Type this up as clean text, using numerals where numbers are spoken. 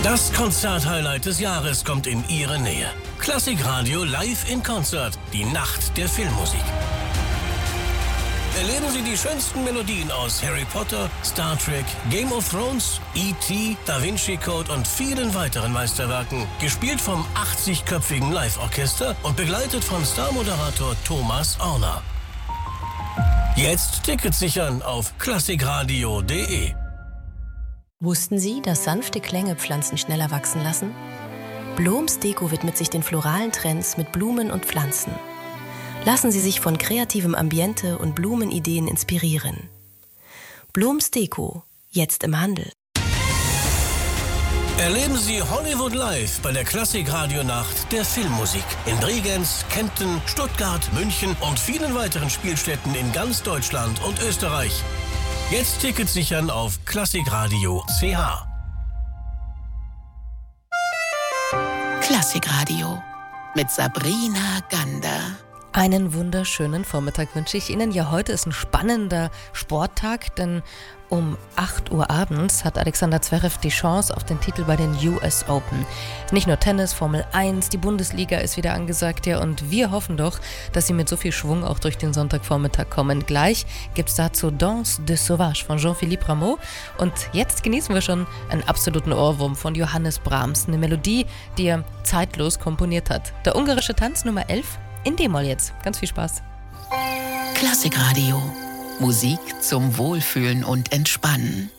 Das Konzert-Highlight des Jahres kommt in Ihre Nähe. Klassikradio live in Konzert, die Nacht der Filmmusik. Erleben Sie die schönsten Melodien aus Harry Potter, Star Trek, Game of Thrones, E.T., Da Vinci Code und vielen weiteren Meisterwerken. Gespielt vom 80-köpfigen Live-Orchester und begleitet von Star-Moderator Thomas Orner. Jetzt Tickets sichern auf klassikradio.de. Wussten Sie, dass sanfte Klänge Pflanzen schneller wachsen lassen? Bloms Deko widmet sich den floralen Trends mit Blumen und Pflanzen. Lassen Sie sich von kreativem Ambiente und Blumenideen inspirieren. Bloms Deko, jetzt im Handel. Erleben Sie Hollywood live bei der Klassik-Radio-Nacht der Filmmusik in Bregenz, Kempten, Stuttgart, München und vielen weiteren Spielstätten in ganz Deutschland und Österreich. Jetzt Tickets sichern auf klassikradio.ch. Klassikradio mit Sabrina Gander. Einen wunderschönen Vormittag wünsche ich Ihnen. Ja, heute ist ein spannender Sporttag, denn um 8 Uhr abends hat Alexander Zverev die Chance auf den Titel bei den US Open. Nicht nur Tennis, Formel 1, die Bundesliga ist wieder angesagt, ja, und wir hoffen doch, dass Sie mit so viel Schwung auch durch den Sonntagvormittag kommen. Gleich gibt es dazu Danse de Sauvage von Jean-Philippe Rameau und jetzt genießen wir schon einen absoluten Ohrwurm von Johannes Brahms, eine Melodie, die er zeitlos komponiert hat. Der ungarische Tanz Nummer 11 in D-Moll jetzt. Ganz viel Spaß. Klassikradio. Musik zum Wohlfühlen und Entspannen.